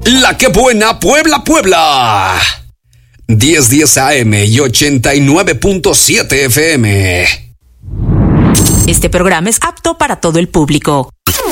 La que buena Puebla, Puebla. 1010 AM y 89.7 FM. Este programa es apto para todo el público.